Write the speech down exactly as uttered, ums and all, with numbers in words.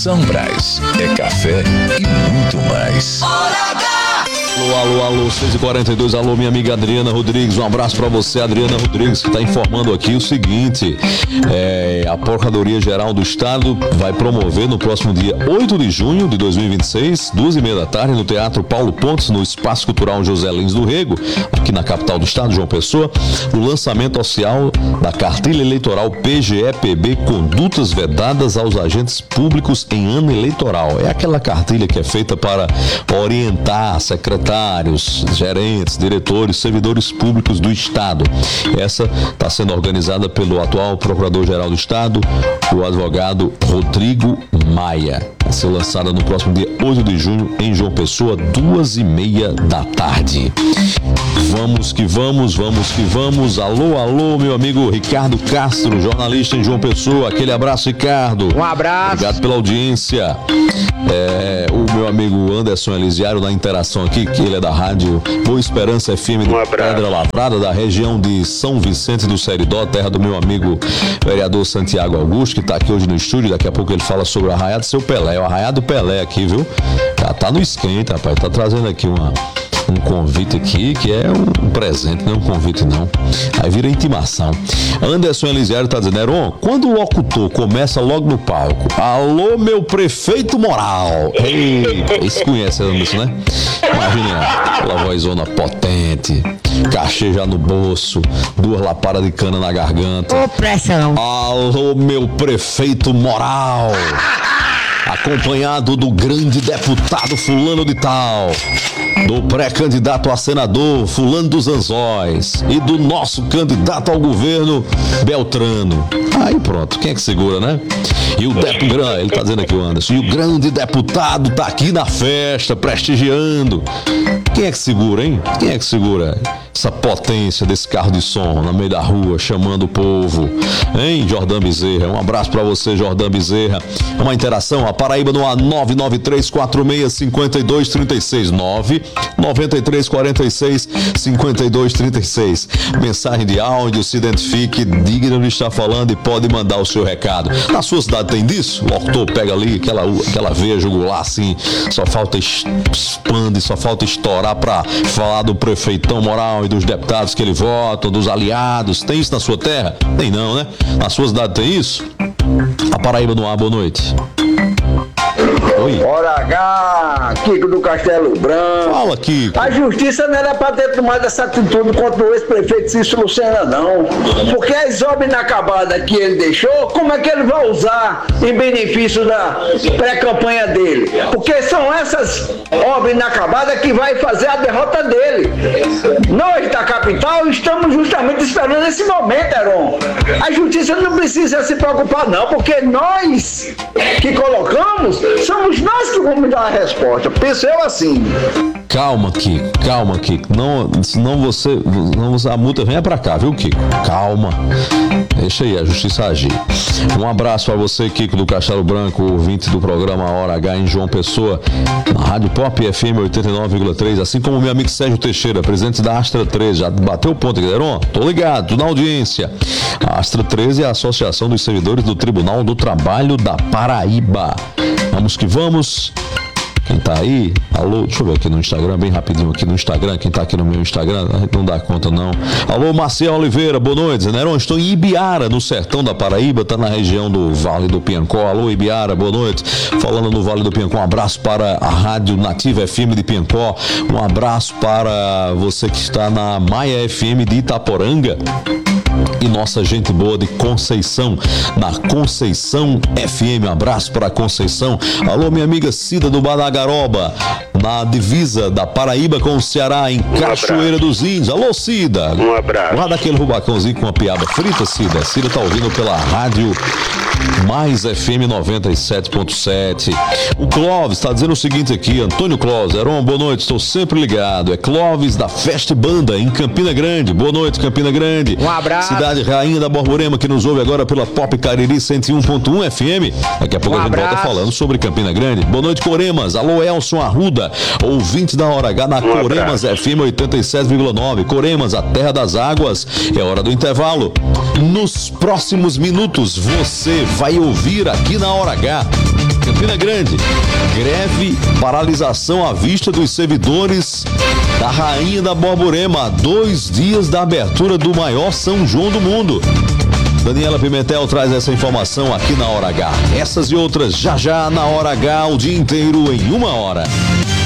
São Brás é café e muito mais. Hora H! Alô, alô, alô, seis e quarenta e dois, alô, minha amiga Adriana Rodrigues, um abraço pra você, Adriana Rodrigues, que está informando aqui o seguinte, é, a Procuradoria-Geral do Estado vai promover no próximo dia oito de junho de dois mil e vinte e seis, duas e meia da tarde, no Teatro Paulo Pontes, no Espaço Cultural José Lins do Rego, aqui na capital do estado, João Pessoa, o lançamento oficial da cartilha eleitoral P G E P B, Condutas Vedadas aos Agentes Públicos em Ano Eleitoral. É aquela cartilha que é feita para orientar secretários, gerentes, diretores, servidores públicos do Estado. Essa está sendo organizada pelo atual Procurador-Geral do Estado, o advogado Rodrigo Maia. Vai ser lançada no próximo dia oito de junho em João Pessoa, duas e meia da tarde. Vamos que vamos, vamos que vamos. Alô, alô, meu amigo Ricardo Castro, jornalista em João Pessoa. Aquele abraço, Ricardo. Um abraço. Obrigado pela audiência. É, o meu amigo Anderson Elisiário na interação aqui, que ele é da rádio Boa Esperança F M de um Pedra Lavrada, da região de São Vicente do Seridó, terra do meu amigo vereador Santiago Augusto, que está aqui hoje no estúdio. Daqui a pouco ele fala sobre o Arraiado do Seu Pelé, o Arraiado do Pelé aqui, viu? Já tá no esquenta, rapaz, tá trazendo aqui uma... um convite aqui, que é um presente, não é um convite não. Aí vira intimação. Anderson Elisiário tá dizendo, Heron, quando o locutor começa logo no palco, alô, meu prefeito moral. Ei, eles conhecem Anderson, né? Imagina, aquela vozona potente, cachê já no bolso, duas lapadas de cana na garganta. Ô, pressão. Alô, meu prefeito moral. Acompanhado do grande deputado fulano de tal, do pré-candidato a senador fulano dos Anzóis e do nosso candidato ao governo Beltrano. Aí pronto, quem é que segura, né? E o deputado, ele tá dizendo aqui o Anderson, e o grande deputado tá aqui na festa, prestigiando. Quem é que segura, hein? Quem é que segura essa potência desse carro de som no meio da rua, chamando o povo? Hein, Jordão Bezerra? Um abraço pra você, Jordão Bezerra. Uma interação, a Paraíba no ar nove nove três quatro seis cinco dois três seis, nove nove três quatro seis cinco dois três seis. Mensagem de áudio, se identifique, diga onde está falando e pode mandar o seu recado. Na sua cidade tem disso? O locutor pega ali aquela, aquela veia jugular assim, só falta expande, só falta estourar pra falar do prefeitão moral e dos deputados que ele vota, dos aliados. Tem isso na sua terra? Tem não, né? Na sua cidade tem isso? A Paraíba no ar, boa noite. Oi. Hora H, Kiko do Castelo Branco. Fala, Kiko. A justiça não era para ter tomado essa atitude contra o ex-prefeito Cícero Lucena, não. Porque as obras inacabadas que ele deixou, como é que ele vai usar em benefício da pré-campanha dele? Porque são essas obras inacabadas que vai fazer a derrota dele. Nós da capital estamos justamente esperando esse momento, Heron. A justiça não precisa se preocupar, não, porque nós que colocamos, somos nós que vamos dar a resposta. Penso eu assim. Calma, Kiko, calma, Kiko. Não, senão você, não, a multa venha pra cá, viu, Kiko? Calma. Deixa aí a justiça agir. Um abraço pra você, Kiko do Castelo Branco, ouvinte do programa Hora H em João Pessoa, na Rádio Pop F M oitenta e nove vírgula três, assim como o meu amigo Sérgio Teixeira, presidente da Astra treze. Já bateu o ponto aqui, Heron? Tô ligado, tô na audiência. A Astra treze é a Associação dos Servidores do Tribunal do Trabalho da Paraíba. Vamos que vamos. Quem tá aí? Alô, deixa eu ver aqui no Instagram, bem rapidinho aqui no Instagram. Quem tá aqui no meu Instagram, a gente não dá conta não. Alô, Marcial Oliveira, boa noite. Zeneron, estou em Ibiara, no sertão da Paraíba, tá na região do Vale do Piancó. Alô, Ibiara, boa noite. Falando no Vale do Piancó, um abraço para a Rádio Nativa F M de Piancó. Um abraço para você que está na Maia F M de Itaporanga. E nossa gente boa de Conceição, na Conceição F M, um abraço para Conceição. Alô, minha amiga Cida do Badagaroba, na divisa da Paraíba com o Ceará, em um Cachoeira abraço. Dos Índios. Alô, Cida. Um abraço. Lá daquele rubacãozinho com uma piaba frita, Cida. Cida tá ouvindo pela rádio Mais F M noventa e sete ponto sete. O Clóvis está dizendo o seguinte aqui, Antônio Clóvis. Heron, boa noite, estou sempre ligado. É Clóvis da Festa Banda, em Campina Grande. Boa noite, Campina Grande. Um abraço. Cidade Rainha da Borborema, que nos ouve agora pela Pop Cariri cento e um ponto um F M. Daqui a pouco um a gente abraço. volta falando sobre Campina Grande. Boa noite, Coremas. Alô, Elson Arruda, ouvinte da Hora H na um Coremas F M oitenta e sete vírgula nove. Coremas, a terra das águas. É hora do intervalo. Nos próximos minutos, você vai ouvir aqui na Hora H Campina Grande, greve, paralisação à vista dos servidores da Rainha da Borborema, dois dias da abertura do maior São João do mundo. Daniela Pimentel traz essa informação aqui na Hora H. Essas e outras já já na Hora H, o dia inteiro em uma hora.